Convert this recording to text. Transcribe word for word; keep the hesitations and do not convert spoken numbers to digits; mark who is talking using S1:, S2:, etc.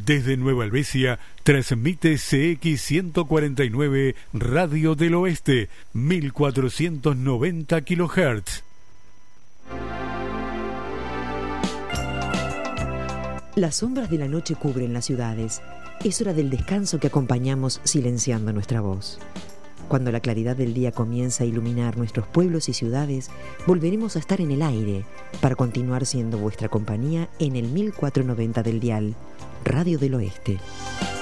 S1: Desde Nueva Helvecia, transmite C X ciento cuarenta y nueve Radio del Oeste, mil cuatrocientos noventa kilohertz.
S2: Las sombras de la noche cubren las ciudades. Es hora del descanso que acompañamos silenciando nuestra voz. Cuando la claridad del día comienza a iluminar nuestros pueblos y ciudades, volveremos a estar en el aire para continuar siendo vuestra compañía en el mil cuatrocientos noventa del dial, Radio del Oeste.